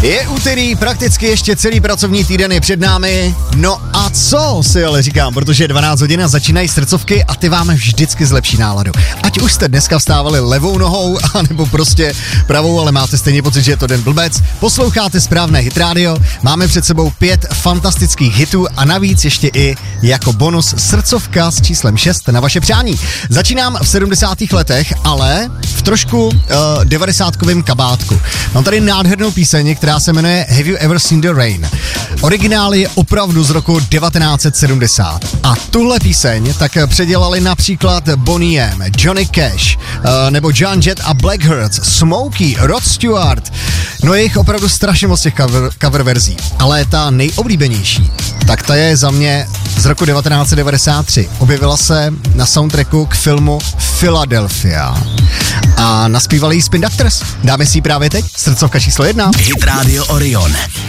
Je úterý, prakticky ještě celý pracovní týden je před námi. No a co si ale říkám, protože je 12 hodin a začínají srdcovky a ty vám vždycky zlepší náladu. Ať už jste dneska vstávali levou nohou, anebo prostě pravou, ale máte stejně pocit, že je to den blbec. Posloucháte správné Hit Radio, máme před sebou 5 fantastických hitů a navíc ještě i jako bonus srdcovka s číslem 6 na vaše přání. Začínám v 70. letech, ale v trošku 90kovém kabátku. Mám tady nádhernou píseň, která se jmenuje Have You Ever Seen the Rain. Originál je opravdu z roku 1970. A tuhle píseň tak předělali například Boney M, Johnny Cash, nebo John Jett a Blackhearts, Smokey, Rod Stewart. No je jich opravdu strašně moc těch cover verzí. Ale ta nejoblíbenější, tak ta je za mě z roku 1993. Objevila se na soundtracku k filmu Philadelphia. A naspívali jí Spin Doctors. Dáme si ji právě teď, srdcovka číslo 1. Hit Radio Orion.